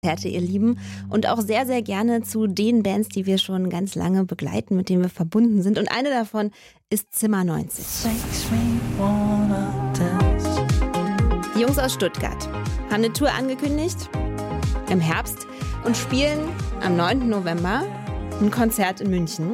Konzerte, ihr Lieben, und auch sehr, sehr gerne zu den Bands, die wir schon ganz lange begleiten, mit denen wir verbunden sind. Und eine davon ist Zimmer 90. Die Jungs aus Stuttgart haben eine Tour angekündigt im Herbst und spielen am 9. November ein Konzert in München.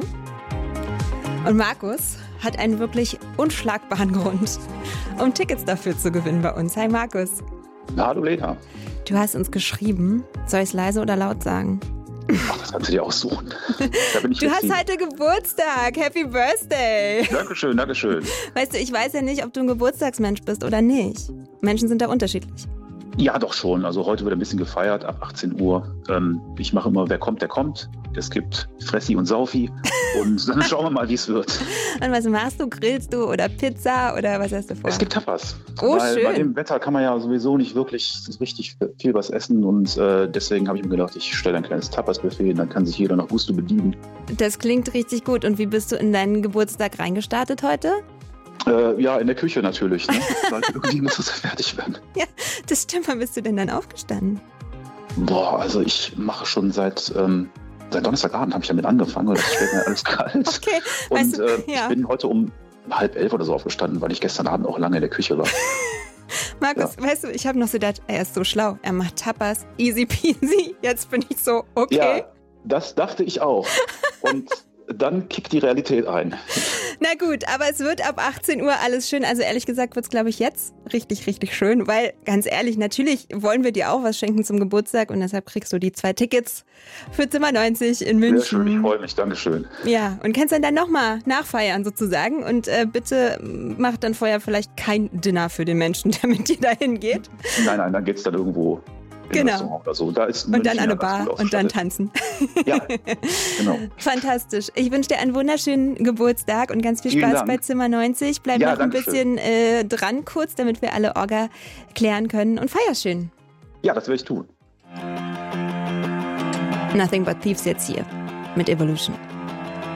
Und Markus hat einen wirklich unschlagbaren Grund, um Tickets dafür zu gewinnen bei uns. Hi Markus. Hallo Lena. Du hast uns geschrieben. Soll ich es leise oder laut sagen? Ach, das kannst du dir aussuchen. Da bin ich du hast heute Geburtstag. Happy Birthday. Dankeschön, Dankeschön. Weißt du, ich weiß ja nicht, ob du ein Geburtstagsmensch bist oder nicht. Menschen sind da unterschiedlich. Ja, doch schon. Also heute wird ein bisschen gefeiert ab 18 Uhr. Ich mache immer, wer kommt, der kommt. Es gibt Fressi und Saufi. Und dann schauen wir mal, wie es wird. Und was machst du? Grillst du oder Pizza oder was hast du vor? Es gibt Tapas. Oh, schön. Bei dem Wetter kann man ja sowieso nicht wirklich richtig viel was essen. Und deswegen habe ich mir gedacht, ich stelle ein kleines Tapas-Buffet. Dann kann sich jeder nach Gusto bedienen. Das klingt richtig gut. Und wie bist du in deinen Geburtstag reingestartet heute? Ja, in der Küche natürlich. Ne? Weil irgendwie muss das fertig werden. Ja, das stimmt. Wann bist du denn dann aufgestanden? Boah, also ich mache schon seit Donnerstagabend habe ich damit angefangen, weil das schmeckt mir alles kalt. Okay. Und ich bin heute um 10:30 oder so aufgestanden, weil ich gestern Abend auch lange in der Küche war. Markus, ja. Weißt du, ich habe noch so gedacht, er ist so schlau. Er macht Tapas, easy peasy. Jetzt bin ich so, okay. Ja, das dachte ich auch. Und dann kickt die Realität ein. Na gut, aber es wird ab 18 Uhr alles schön. Also ehrlich gesagt wird es, glaube ich, jetzt richtig, richtig schön. Weil, ganz ehrlich, natürlich wollen wir dir auch was schenken zum Geburtstag. Und deshalb kriegst du die 2 Tickets für Zimmer 90 in München. Sehr schön, ich freue mich. Dankeschön. Ja, und kannst dann nochmal nachfeiern sozusagen. Und bitte mach dann vorher vielleicht kein Dinner für den Menschen, der mit dir dahin geht. Nein, dann geht's dann irgendwo. Genau. Oder so. Da ist und dann eine Bar und dann tanzen. Ja, genau. Fantastisch. Ich wünsche dir einen wunderschönen Geburtstag und ganz viel Spaß bei Zimmer 90. Bleib noch ein bisschen dran kurz, damit wir alle Orga klären können. Und feier schön. Ja, das werde ich tun. Nothing But Thieves jetzt hier mit Evolution.